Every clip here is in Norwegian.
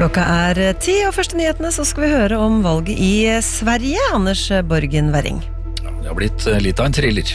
Klokka 10, og første nyhetene så skal vi høre om valget i Sverige. Anders Borgen Werring. Det har blitt litt av en thriller.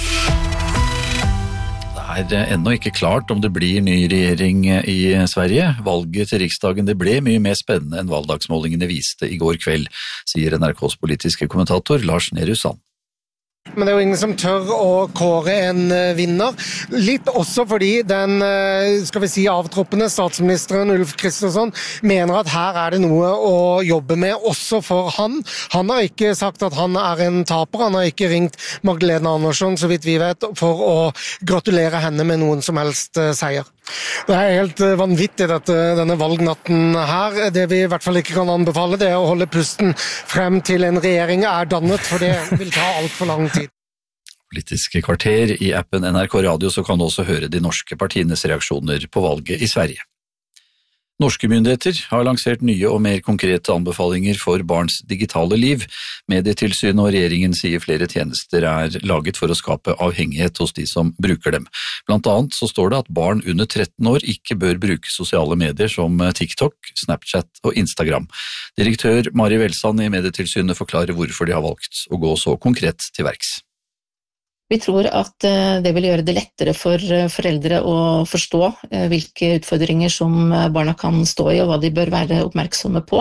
Det ennå ikke klart om det blir ny regjering i Sverige. Valget til Riksdagen det ble mye mer spennende enn valgdagsmålingene viste i går kveld, sier NRKs politiske kommentator Lars Nehru Sand. Men det er jo ingen som tør å kåre en vinner. Litt også fordi den, skal vi si, avtroppende statsministeren Ulf Kristersson mener at her er det noe å jobbe med, også for han. Han har ikke sagt at han er en taper, han har ikke ringt Magdalena Andersson, så vidt vi vet, for å gratulere henne med noen som helst seier. Det er helt vanvittig denne valgnatten her. Det vi i hvert fall ikke kan anbefale, det er å holde pusten frem til en regjering er dannet, for det vil ta alt for lang tid. Politiske kvarter i appen NRK Radio, så kan du også høre de norske partienes reaksjoner på valget i Sverige. Norske myndigheter har lansert nye og mer konkrete anbefalinger for barns digitale liv. Medietilsynet og regjeringen sier flere tjenester er laget for å skape avhengighet hos de som bruker dem. Blant annet så står det at barn under 13 år ikke bør bruke sosiale medier som TikTok, Snapchat og Instagram. Direktør Mari Welsand i Medietilsynet forklarer hvorfor de har valgt å gå så konkret til verks. Vi tror at det vil gjøre det lettere for foreldre å forstå hvilke utfordringer som barna kan stå i og hva de bør være oppmerksomme på.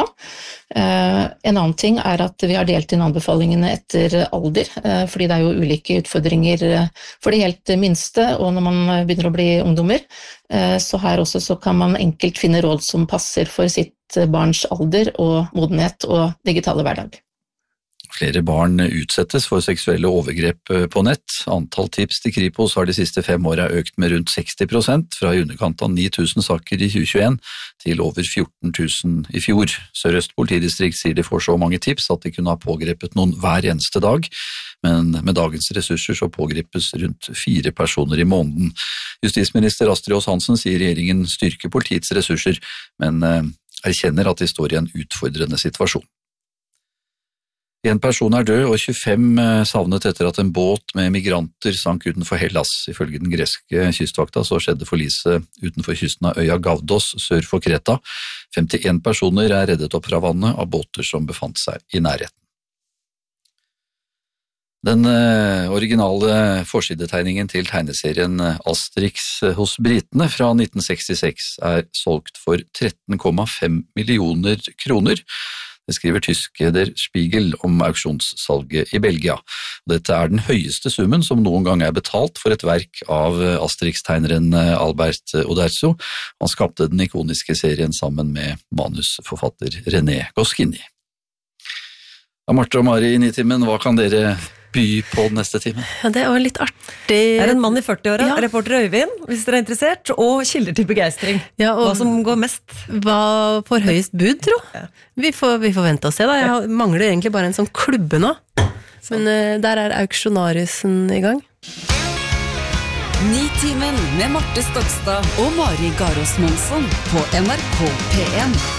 En annen ting er at vi har delt inn anbefalingene etter alder, fordi det er jo ulike utfordringer for de helt minste, og når man begynner å bli ungdommer, så her også så kan man enkelt finne råd som passer for sitt barns alder og modenhet og digitale hverdag. Flere barn utsettes for seksuelle overgrep på nett. Antall tips til Kripos har de siste 5 årene økt med rundt 60%, fra i underkant av 9000 saker i 2021 til over 14 000 i fjor. Sør-Øst politidistrikt sier de får så mange tips at de kunne ha pågrepet noen hver eneste dag, men med dagens ressurser så pågripes rundt 4 personer i måneden. Justisminister Astrid Aas-Hansen sier regjeringen styrker politiets ressurser, men erkjenner at de står i en utfordrende situasjon. En person er død, og 25 savnet etter at en båt med migranter sank utenfor Hellas. Ifølge den greske kystvakta så skjedde forliset utenfor kysten av øya Gavdos sør for Kreta. 51 personer er reddet opp fra vannet av båter som befant seg i nærheten. Den originale forsidetegningen til tegneserien Asterix hos britene fra 1966 er solgt for 13,5 millioner kroner. Det skriver tyske Der Spiegel om auksjonssalget i Belgia. Dette er den høyeste summen som noen gang er betalt for et verk av Asterix-tegneren Albert Uderzo. Han skapte den ikoniske serien sammen med manusforfatter René Goscinny. Marte og Mari i Nitimen, hva kan dere by på neste time? Ja, det var litt artig. Det er en mann i 40-åra, reporter Øyvind, hvis dere er interessert, og kilder til begeistring. Ja, og hva som går mest. Hva får høyest bud, tro? Ja. Vi får vente og se da. Jeg mangler egentlig bare en sånn klubbe nå. Men der er auksjonarisen i gang. Nitimen med Marte Stokstad og Mari Garås Monsson på NRK P1.